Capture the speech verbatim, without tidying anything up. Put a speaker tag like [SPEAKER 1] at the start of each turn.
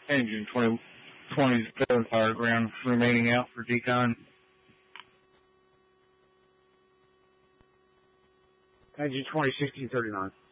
[SPEAKER 1] Engine twenty twenty is verifier ground remaining out for decon.
[SPEAKER 2] Engine twenty sixteen thirty-nine.